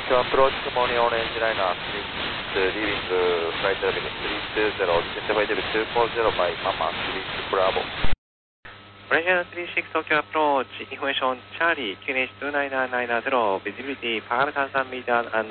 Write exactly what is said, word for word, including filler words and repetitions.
Tokyo approach, good morning, orange liner, three six, leaving uh, flight level three two zero, identify level two four zero by Mama, three six Bravo. Malaysia three six Tokyo approach, information Charlie, Q N H two nine nine nine zero, visibility five thousand meters and